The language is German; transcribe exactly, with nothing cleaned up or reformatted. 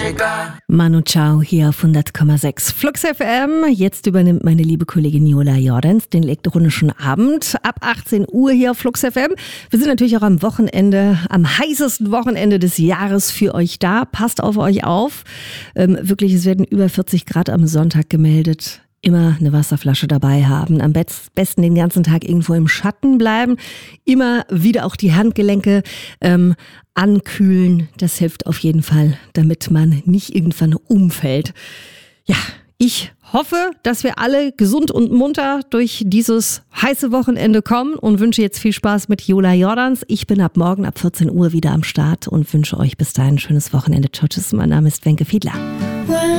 Manu Chao hier auf hundert Komma sechs Flux F M. Jetzt übernimmt meine liebe Kollegin Jola Jordans den elektronischen Abend ab achtzehn Uhr hier auf Flux F M. Wir sind natürlich auch am Wochenende, am heißesten Wochenende des Jahres für euch da. Passt auf euch auf. Ähm, wirklich, es werden über vierzig Grad am Sonntag gemeldet. Immer eine Wasserflasche dabei haben. Am besten den ganzen Tag irgendwo im Schatten bleiben. Immer wieder auch die Handgelenke ähm, ankühlen. Das hilft auf jeden Fall, damit man nicht irgendwann umfällt. Ja, ich hoffe, dass wir alle gesund und munter durch dieses heiße Wochenende kommen und wünsche jetzt viel Spaß mit Jola Jordans. Ich bin ab morgen ab vierzehn Uhr wieder am Start und wünsche euch bis dahin ein schönes Wochenende. Ciao, tschüss, mein Name ist Wenke Fiedler.